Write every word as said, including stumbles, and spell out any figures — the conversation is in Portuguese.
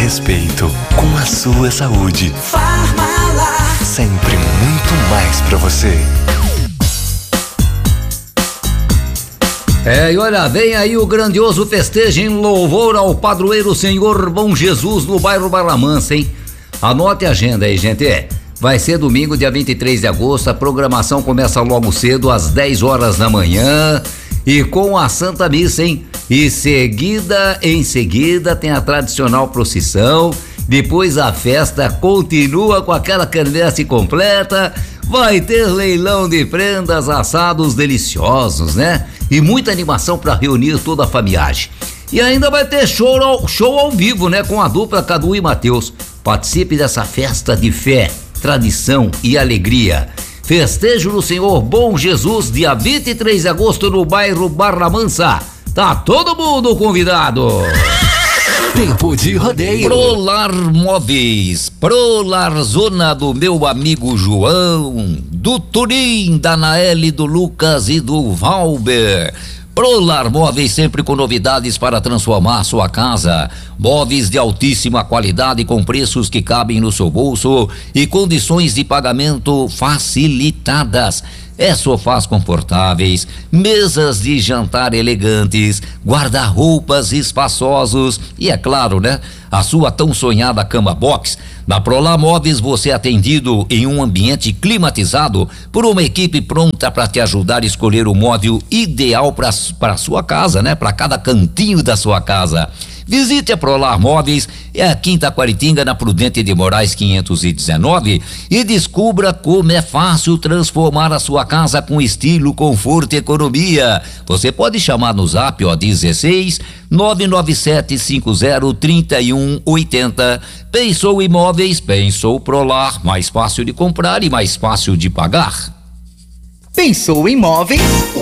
respeito com a sua saúde. Farmalar. Sempre muito mais pra você. É, e olha, vem aí o grandioso festejo em louvor ao padroeiro Senhor Bom Jesus no bairro Barra Mansa, hein? Anote a agenda aí, gente. É, vai ser domingo, dia vinte e três de agosto. A programação começa logo cedo, às dez horas da manhã. E com a Santa Missa, hein? E seguida, em seguida, tem a tradicional procissão. Depois a festa continua com aquela quermesse completa. Vai ter leilão de prendas, assados deliciosos, né? E muita animação para reunir toda a família. E ainda vai ter show ao, show ao vivo, né? Com a dupla Cadu e Matheus. Participe dessa festa de fé, tradição e alegria. Festejo no Senhor Bom Jesus, dia vinte e três de agosto, no bairro Barra Mansa. Tá todo mundo convidado. Tempo de rodeio. Prolar Móveis, Prolar Zona do meu amigo João, do Turim, da Naeli, do Lucas e do Valber. Prolar Móveis, sempre com novidades para transformar sua casa. Móveis de altíssima qualidade com preços que cabem no seu bolso e condições de pagamento facilitadas. É sofás confortáveis, mesas de jantar elegantes, guarda-roupas espaçosos e, é claro, né, a sua tão sonhada cama box. Na Prolar Móveis você é atendido em um ambiente climatizado por uma equipe pronta para te ajudar a escolher o móvel ideal para a sua casa, né, para cada cantinho da sua casa. Visite a Prolar Móveis, é aqui em Taquaritinga, na Prudente de Moraes quinhentos e dezenove, e descubra como é fácil transformar a sua casa com estilo, conforto e economia. Você pode chamar no zap, ó, dezesseis nove nove sete cinco zero três um oito zero. Pensou Imóveis, pensou Prolar, mais fácil de comprar e mais fácil de pagar. Pensou Imóveis?